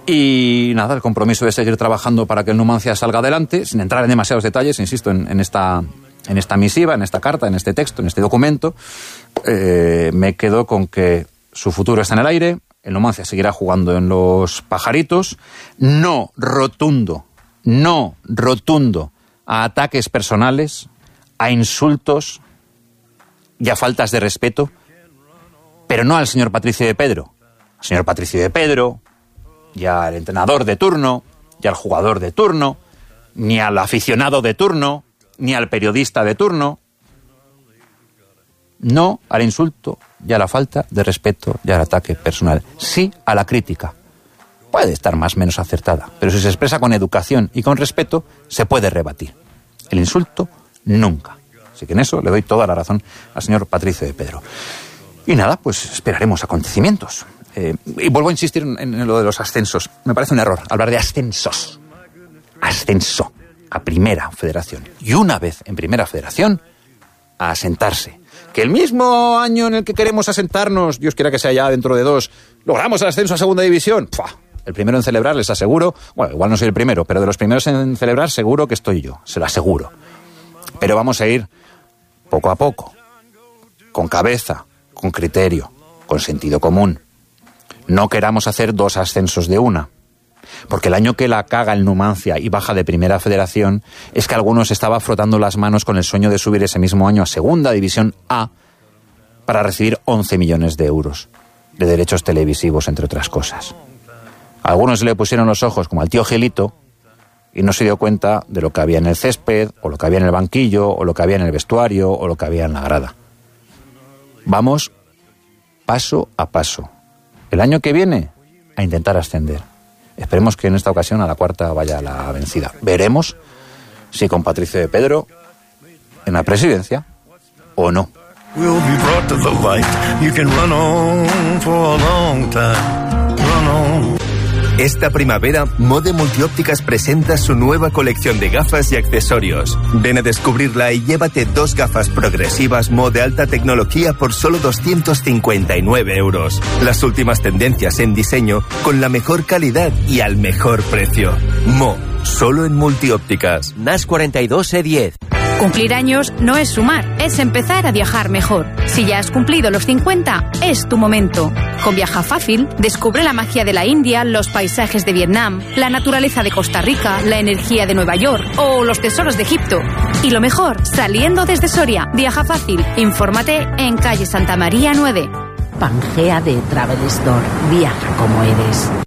Y nada, el compromiso de seguir trabajando para que el Numancia salga adelante, sin entrar en demasiados detalles, insisto, en esta misiva, en esta carta, en este texto, en este documento, me quedo con que su futuro está en el aire, el Numancia seguirá jugando en los Pajaritos, no rotundo a ataques personales, a insultos y a faltas de respeto, pero no al señor Patricio de Pedro. Al señor Patricio de Pedro, y al entrenador de turno, y al jugador de turno, ni al aficionado de turno, ni al periodista de turno. No al insulto y a la falta de respeto y al ataque personal. Sí a la crítica. Puede estar más o menos acertada, pero si se expresa con educación y con respeto, se puede rebatir. El insulto, nunca. Así que en eso le doy toda la razón al señor Patricio de Pedro. Y nada, pues esperaremos acontecimientos. Y vuelvo a insistir en lo de los ascensos. Me parece un error hablar de ascensos. Ascenso a Primera Federación. Y una vez en Primera Federación, a asentarse. Que el mismo año en el que queremos asentarnos, Dios quiera que sea ya dentro de 2, logramos el ascenso a Segunda División. ¡Pua! El primero en celebrar, les aseguro, bueno, igual no soy el primero, pero de los primeros en celebrar seguro que estoy yo, se lo aseguro. Pero vamos a ir poco a poco, con cabeza, con criterio, con sentido común. No queramos hacer 2 ascensos de una, porque el año que la caga el Numancia y baja de Primera Federación es que algunos estaban frotando las manos con el sueño de subir ese mismo año a Segunda División A para recibir 11 millones de euros de derechos televisivos, entre otras cosas. A algunos le pusieron los ojos como al tío Gelito y no se dio cuenta de lo que había en el césped, o lo que había en el banquillo, o lo que había en el vestuario, o lo que había en la grada. Vamos paso a paso. El año que viene, a intentar ascender. Esperemos que en esta ocasión a la cuarta vaya la vencida. Veremos si con Patricio de Pedro en la presidencia o no. Esta primavera, Mode Multiópticas presenta su nueva colección de gafas y accesorios. Ven a descubrirla y llévate 2 gafas progresivas Mode alta tecnología por solo 259 euros. Las últimas tendencias en diseño con la mejor calidad y al mejor precio. Mo, solo en Multiópticas. NAS 42 E10. Cumplir años no es sumar, es empezar a viajar mejor. Si ya has cumplido los 50, es tu momento. Con Viaja Fácil, descubre la magia de la India, los paisajes de Vietnam, la naturaleza de Costa Rica, la energía de Nueva York o los tesoros de Egipto. Y lo mejor, saliendo desde Soria. Viaja Fácil. Infórmate en calle Santa María 9. Pangea de Travel Store. Viaja como eres.